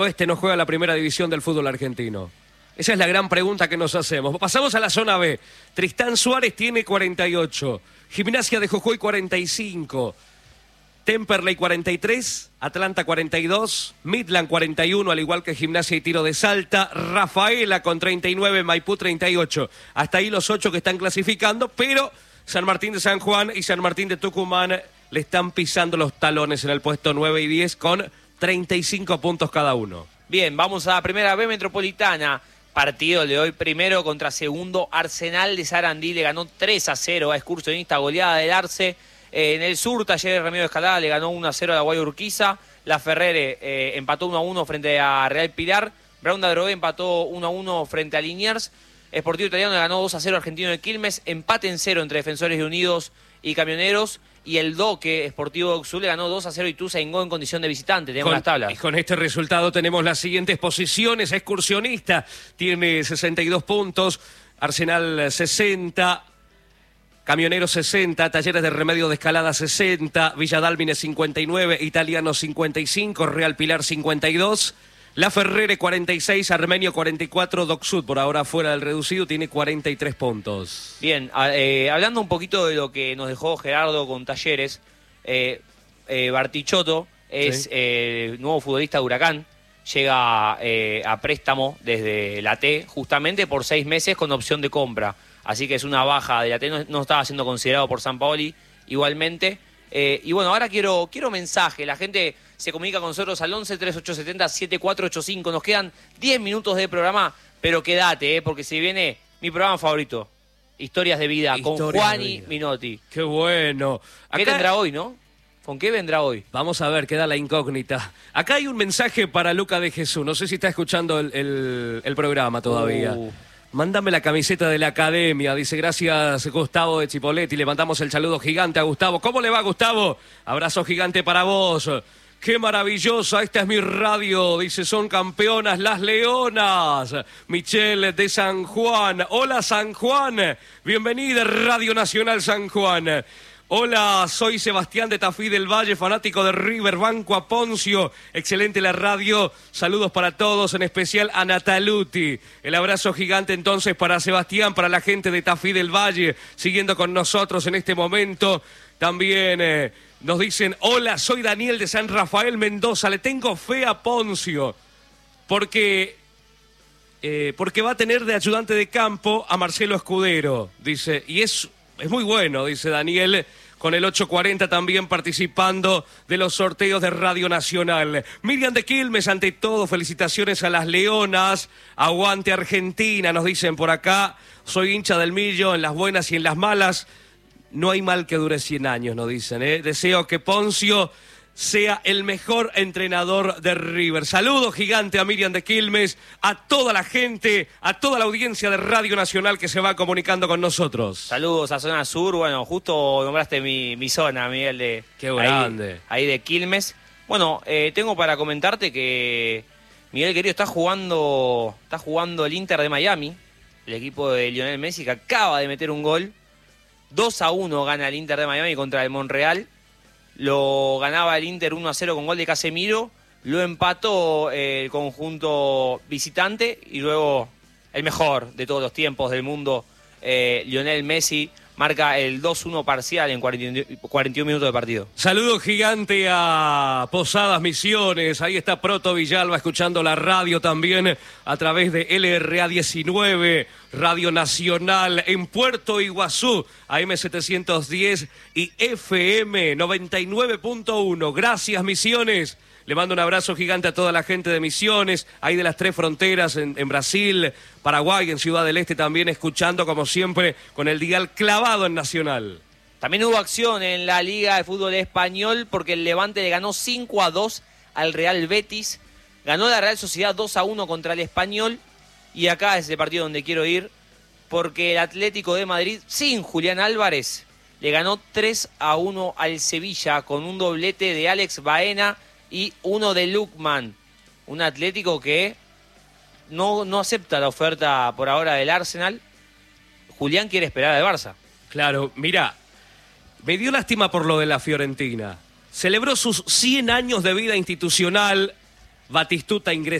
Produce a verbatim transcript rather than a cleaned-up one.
Este no juega la primera división del fútbol argentino. Esa es la gran pregunta que nos hacemos. Pasamos a la zona B. Tristán Suárez tiene cuarenta y ocho. Gimnasia de Jujuy cuarenta y cinco. Temperley cuarenta y tres. Atlanta cuarenta y dos. Midland cuarenta y uno, al igual que Gimnasia y Tiro de Salta. Rafaela con treinta y nueve. Maipú treinta y ocho. Hasta ahí los ocho que están clasificando, pero San Martín de San Juan y San Martín de Tucumán le están pisando los talones en el puesto nueve y diez con treinta y cinco puntos cada uno. Bien, vamos a la primera B Metropolitana. Partido de hoy, primero contra segundo. Arsenal de Sarandí le ganó tres a cero a Excursionista, goleada del Arce. Eh, en el sur, Talleres Ramiro de Escalada le ganó uno a cero a la Guaya Urquiza. La Ferrere eh, empató uno a uno frente a Real Pilar. Brown de Adrogué empató uno a uno frente a Liniers. Sportivo Italiano le ganó dos a cero a Argentino de Quilmes. Empate en cero entre Defensores de Unidos y Camioneros. Y el Doque, Sportivo de Oxul, le ganó dos a cero y Ituzaingó en condición de visitante. Tenemos con, las tablas. Y con este resultado tenemos las siguientes posiciones. Excursionista tiene sesenta y dos puntos, Arsenal sesenta, Camioneros sesenta, Talleres de Remedio de Escalada sesenta, Villa Dálmine cincuenta y nueve, Italiano cincuenta y cinco, Real Pilar cincuenta y dos, La Ferrere cuarenta y seis, Armenio cuarenta y cuatro, Doc Sud por ahora fuera del reducido tiene cuarenta y tres puntos. Bien, eh, hablando un poquito de lo que nos dejó Gerardo con Talleres, eh, eh, Bartichotto es sí. eh, nuevo futbolista de Huracán, llega eh, a préstamo desde la T justamente por seis meses con opción de compra, así que es una baja de la T, no, no estaba siendo considerado por Sampaoli igualmente. Eh, y bueno, ahora quiero, quiero mensaje, la gente se comunica con nosotros al once, treinta y ocho setenta, setenta y cuatro ochenta y cinco, nos quedan diez minutos de programa, pero quédate, eh, porque se viene mi programa favorito, Historias de Vida, Historia con Juani Minotti. Qué bueno. Acá... ¿Qué tendrá hoy, no? ¿Con qué vendrá hoy? Vamos a ver, queda la incógnita. Acá hay un mensaje para Luca de Jesús, no sé si está escuchando el, el, el programa todavía. Uh. Mándame la camiseta de la academia, dice gracias Gustavo de Chipolletti, le mandamos el saludo gigante a Gustavo. ¿Cómo le va, Gustavo? Abrazo gigante para vos. ¡Qué maravillosa! Esta es mi radio, dice, son campeonas las Leonas. Michelle de San Juan. Hola, San Juan. Bienvenida, Radio Nacional San Juan. Hola, soy Sebastián de Tafí del Valle, fanático de River, banco a Poncio. Excelente la radio. Saludos para todos, en especial a Nataluti. El abrazo gigante entonces para Sebastián, para la gente de Tafí del Valle, siguiendo con nosotros en este momento. También eh, nos dicen, hola, soy Daniel de San Rafael Mendoza. Le tengo fe a Poncio, porque, eh, porque va a tener de ayudante de campo a Marcelo Escudero, dice. Y es, es muy bueno, dice Daniel, con el ocho cuarenta también participando de los sorteos de Radio Nacional. Miriam de Quilmes, ante todo, felicitaciones a las Leonas. Aguante Argentina, nos dicen por acá. Soy hincha del Millo en las buenas y en las malas. No hay mal que dure cien años, nos dicen, ¿eh? Deseo que Poncio sea el mejor entrenador de River. Saludo gigante a Miriam de Quilmes, a toda la gente, a toda la audiencia de Radio Nacional que se va comunicando con nosotros. Saludos a Zona Sur, bueno, justo nombraste mi, mi zona, Miguel, de... Qué grande. Ahí, ahí de Quilmes. Bueno, eh, tengo para comentarte que Miguel querido está jugando, está jugando el Inter de Miami, el equipo de Lionel Messi, que acaba de meter un gol. dos a uno gana el Inter de Miami contra el Monreal. Lo ganaba el Inter uno a cero con gol de Casemiro. Lo empató el conjunto visitante. Y luego el mejor de todos los tiempos del mundo, eh, Lionel Messi, marca el dos uno parcial en cuarenta y un minutos de partido. Saludo gigante a Posadas Misiones. Ahí está Proto Villalba escuchando la radio también a través de L R A diecinueve, Radio Nacional en Puerto Iguazú, A M setecientos diez y F M noventa y nueve punto uno. Gracias, Misiones. Le mando un abrazo gigante a toda la gente de Misiones, ahí de las tres fronteras, en, en Brasil, Paraguay, en Ciudad del Este también, escuchando como siempre con el dial clavado en Nacional. También hubo acción en la Liga de Fútbol Español porque el Levante le ganó cinco a dos al Real Betis. Ganó la Real Sociedad dos a uno contra el Español. Y acá es el partido donde quiero ir, porque el Atlético de Madrid, sin Julián Álvarez, le ganó tres a uno al Sevilla con un doblete de Alex Baena y uno de Lukman. Un Atlético que no, no acepta la oferta por ahora del Arsenal. Julián quiere esperar al Barça. Claro, mira, me dio lástima por lo de la Fiorentina. Celebró sus cien años de vida institucional, Batistuta ingresa